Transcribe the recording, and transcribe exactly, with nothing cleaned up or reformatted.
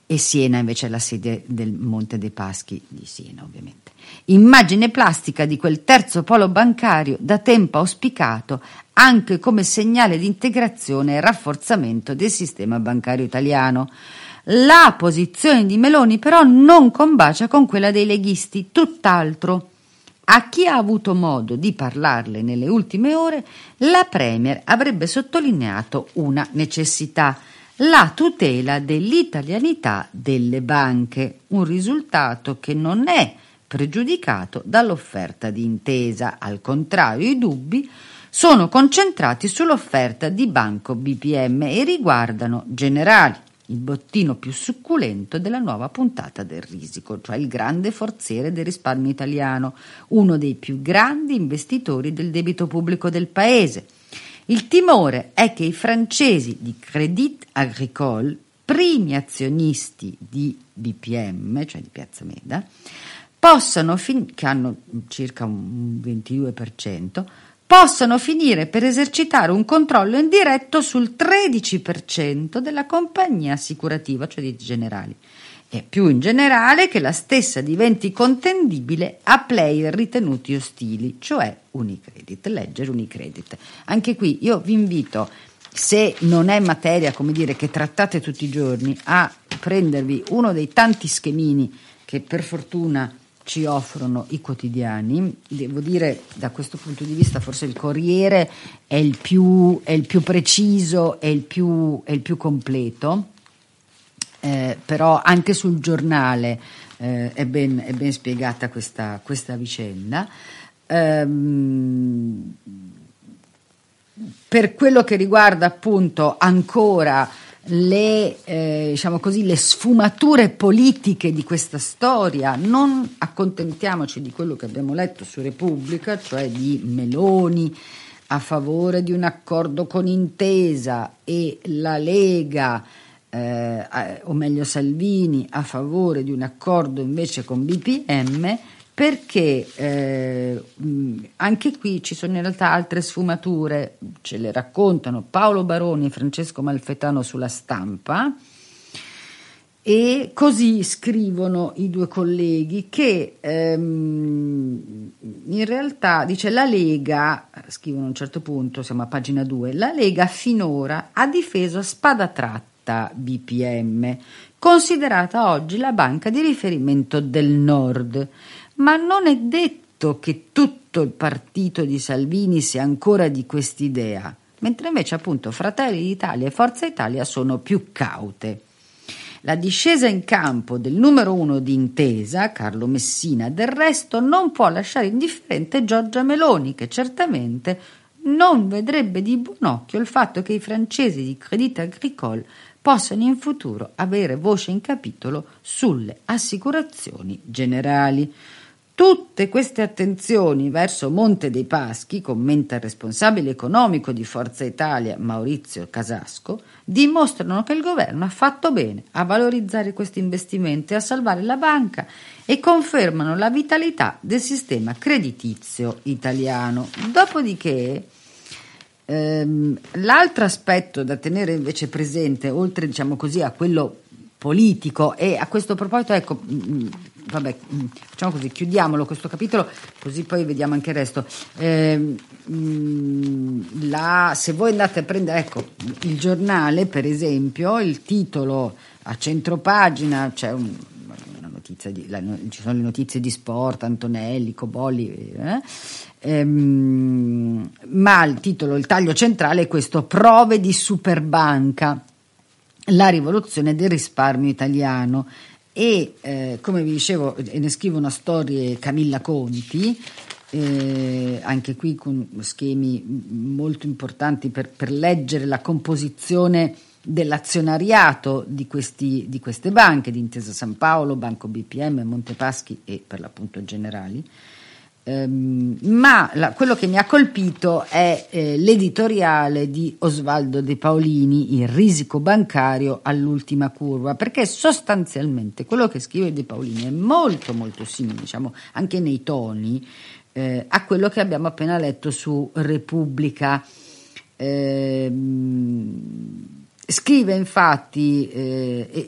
e Siena invece è la sede del Monte dei Paschi di Siena, ovviamente. Immagine plastica di quel terzo polo bancario da tempo auspicato anche come segnale di integrazione e rafforzamento del sistema bancario italiano. La posizione di Meloni però non combacia con quella dei leghisti, tutt'altro. A chi ha avuto modo di parlarle nelle ultime ore, la Premier avrebbe sottolineato una necessità: la tutela dell'italianità delle banche, un risultato che non è pregiudicato dall'offerta di intesa. Al contrario, i dubbi sono concentrati sull'offerta di Banco B P M e riguardano Generali, il bottino più succulento della nuova puntata del risico, cioè il grande forziere del risparmio italiano, uno dei più grandi investitori del debito pubblico del paese. Il timore è che i francesi di Crédit Agricole, primi azionisti di B P M, cioè di Piazza Meda, possano fin- che hanno circa un ventidue per cento, possano finire per esercitare un controllo indiretto sul tredici per cento della compagnia assicurativa, cioè di Generali, e più in generale che la stessa diventi contendibile a player ritenuti ostili, cioè Unicredit, Ledger Unicredit. Anche qui io vi invito, se non è materia, come dire, che trattate tutti i giorni, a prendervi uno dei tanti schemini che per fortuna ci offrono i quotidiani. Devo dire, da questo punto di vista forse il Corriere è il più, è il più preciso, è il più, è il più completo, eh, però anche sul Giornale eh, è, ben, è ben spiegata questa, questa vicenda. Ehm, per quello che riguarda appunto ancora le, eh, diciamo così, le sfumature politiche di questa storia, non accontentiamoci di quello che abbiamo letto su Repubblica, cioè di Meloni a favore di un accordo con Intesa e la Lega, eh, o meglio Salvini, a favore di un accordo invece con B P M, perché eh, anche qui ci sono in realtà altre sfumature, ce le raccontano Paolo Baroni e Francesco Malfetano sulla Stampa, e così scrivono i due colleghi che ehm, in realtà, dice, la Lega, scrivono a un certo punto, siamo a pagina due, la Lega finora ha difeso a spada tratta B P M, considerata oggi la banca di riferimento del Nord. Ma non è detto che tutto il partito di Salvini sia ancora di quest'idea, mentre invece appunto Fratelli d'Italia e Forza Italia sono più caute. La discesa in campo del numero uno di Intesa, Carlo Messina, del resto non può lasciare indifferente Giorgia Meloni, che certamente non vedrebbe di buon occhio il fatto che i francesi di Crédit Agricole possano in futuro avere voce in capitolo sulle assicurazioni generali. Tutte queste attenzioni verso Monte dei Paschi, commenta il responsabile economico di Forza Italia Maurizio Casasco, dimostrano che il governo ha fatto bene a valorizzare questi investimenti e a salvare la banca e confermano la vitalità del sistema creditizio italiano. Dopodiché ehm, l'altro aspetto da tenere invece presente, oltre diciamo così a quello politico, e a questo proposito, ecco, mh, vabbè, mh, facciamo così, chiudiamolo questo capitolo, così poi vediamo anche il resto. Eh, mh, la, se voi andate a prendere, ecco, il Giornale, per esempio, il titolo a centropagina, c'è un, una notizia di, la, ci sono le notizie di sport, Antonelli, Cobolli, eh? Ehm, ma il titolo, il taglio centrale è questo: prove di superbanca, la rivoluzione del risparmio italiano. E eh, come vi dicevo, ne scrivono storie Camilla Conti, eh, anche qui con schemi molto importanti per, per leggere la composizione dell'azionariato di, questi, di queste banche, di Intesa San Paolo, Banco B P M, Montepaschi e per l'appunto Generali. Ma la, quello che mi ha colpito è eh, l'editoriale di Osvaldo De Paolini, Il risico bancario all'ultima curva, perché sostanzialmente quello che scrive De Paolini è molto molto simile, diciamo anche nei toni, eh, a quello che abbiamo appena letto su Repubblica. Eh, Scrive infatti, eh,